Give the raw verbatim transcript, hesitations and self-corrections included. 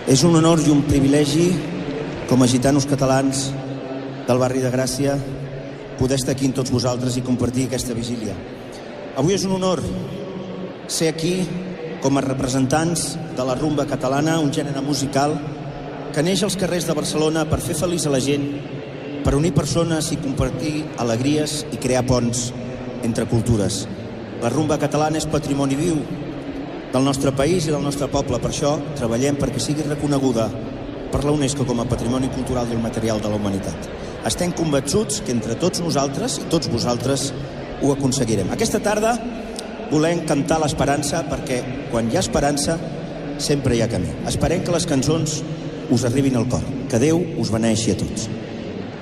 És un honor i un privilegi, com a gitanos catalans del barri de Gràcia, poder estar aquí amb tots vosaltres i compartir aquesta vigília. Avui és un honor ser aquí com a representants de la rumba catalana, un gènere musical que neix als carrers de Barcelona per fer feliç a la gent, per unir persones i compartir alegries i crear ponts entre cultures. La rumba catalana és patrimoni viu del nostre país i del nostre poble. Per això treballem perquè sigui reconeguda per la UNESCO com a patrimoni cultural i immaterial de la humanitat. Estem convençuts que entre tots nosaltres i tots vosaltres ho aconseguirem. Aquesta tarda volem cantar l'esperança, perquè quan hi ha esperança sempre hi ha camí. Esperem que les cançons us arribin al cor. Que Déu us beneeixi a tots.